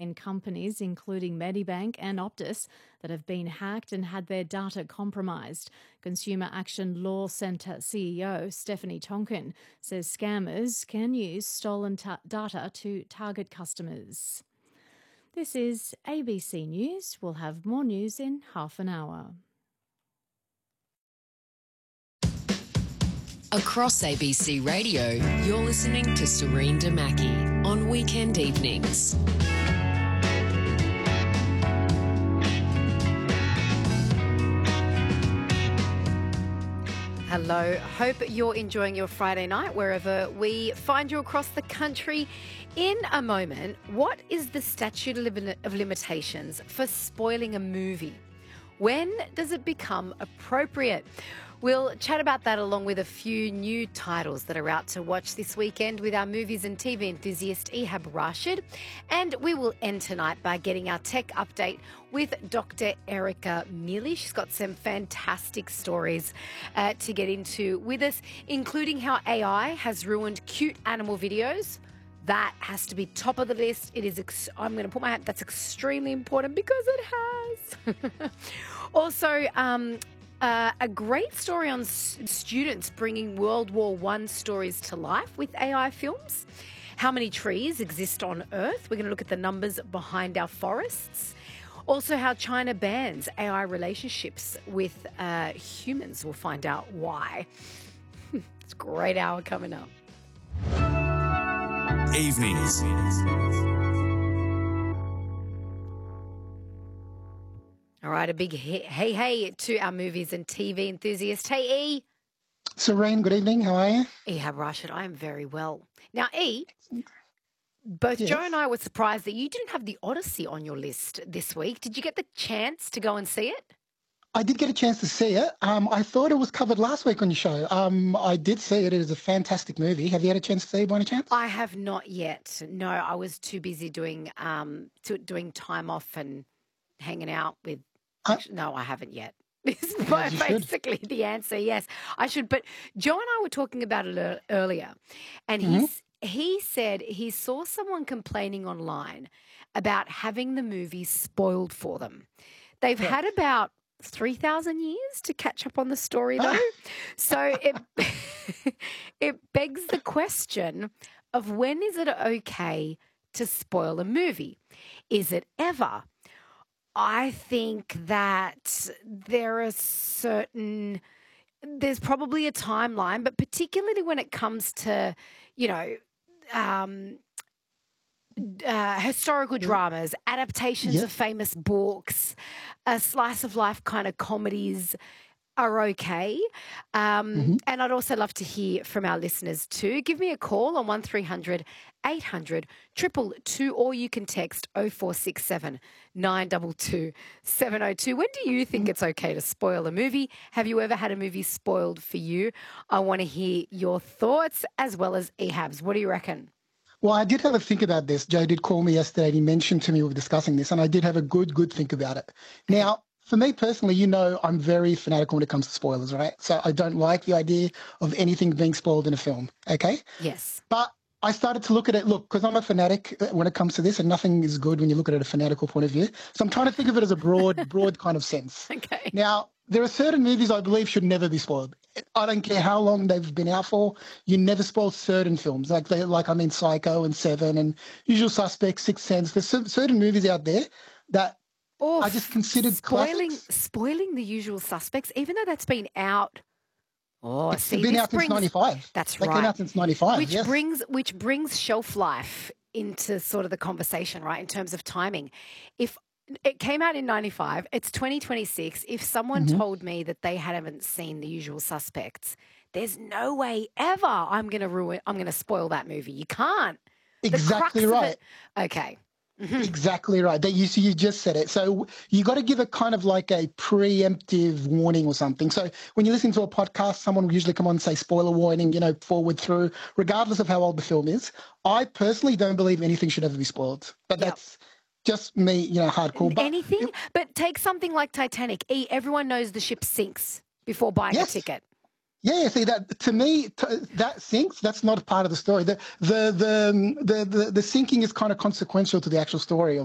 in companies including Medibank and Optus that have been hacked and had their data compromised. Consumer Action Law Centre CEO Stephanie Tonkin says scammers can use stolen data to target customers. This is ABC News. We'll have more news in half an hour. Across ABC Radio, you're listening to Serene Damaki on weekend evenings. Hello, hope you're enjoying your Friday night wherever we find you across the country. In a moment, what is the statute of limitations for spoiling a movie? When does it become appropriate? We'll chat about that along with a few new titles that are out to watch this weekend with our movies and TV enthusiast Ehab Rashid. And we will end tonight by getting our tech update with Dr. Erica Mealy. She's got some fantastic stories to get into with us, including how AI has ruined cute animal videos. That has to be top of the list. It is. I'm going to put my hand. That's extremely important because it has. Also, a great story on students bringing World War I stories to life with AI films. How many trees exist on Earth? We're going to look at the numbers behind our forests. Also, how China bans AI relationships with humans. We'll find out why. It's a great hour coming up. Evenings. All right, a big hey to our movies and TV enthusiast. Hey, E. Serene, good evening. How are you? Ehab Rashid, I am very well. Now, E, both Joe and I were surprised that you didn't have The Odyssey on your list this week. Did you get the chance to go and see it? I did get a chance to see it. I thought it was covered last week on your show. I did see it. It is a fantastic movie. Have you had a chance to see it by any chance? I have not yet. No, I was too busy doing time off and hanging out with... No, I haven't yet. Is basically the answer. Yes, I should. But Joe and I were talking about it earlier, and he said he saw someone complaining online about having the movie spoiled for them. They've had about 3,000 years to catch up on the story, though. So it begs the question of when is it okay to spoil a movie? Is it ever? I think that there's probably a timeline, but particularly when it comes to, historical dramas, adaptations of famous books, slice of life kind of comedies are okay. And I'd also love to hear from our listeners too. Give me a call on 1300 800 222, or you can text 0467 922 702. When do you think it's okay to spoil a movie? Have you ever had a movie spoiled for you? I want to hear your thoughts as well as Ehab's. What do you reckon? Well, I did have a think about this. Joe did call me yesterday and he mentioned to me we were discussing this, and I did have a good think about it. Now, for me personally, I'm very fanatical when it comes to spoilers, right? So I don't like the idea of anything being spoiled in a film, okay? Yes. But I started to look at it, because I'm a fanatic when it comes to this, and nothing is good when you look at it at a fanatical point of view. So I'm trying to think of it as a broad kind of sense. Okay. Now, there are certain movies I believe should never be spoiled. I don't care how long they've been out for. You never spoil certain films, like Psycho and Seven and Usual Suspects, Sixth Sense. There's certain movies out there that I just considered spoiling The Usual Suspects, even though that's been out. It's been out since 95. That's right. They came out since 95. Which brings shelf life into sort of the conversation, right? In terms of timing, if it came out in 95, it's 2026. If someone told me that they haven't seen The Usual Suspects, there's no way ever I'm going to spoil that movie. You can't. Exactly right. Okay. Exactly right. You just said it. So you got to give it kind of like a preemptive warning or something. So when you listen to a podcast, someone will usually come on and say spoiler warning, forward through, regardless of how old the film is. I personally don't believe anything should ever be spoiled. But that's just me, hardcore. But anything? But take something like Titanic. Everyone knows the ship sinks before buying a ticket. Yeah, see that to me that sinks. That's not part of the story. The sinking is kind of consequential to the actual story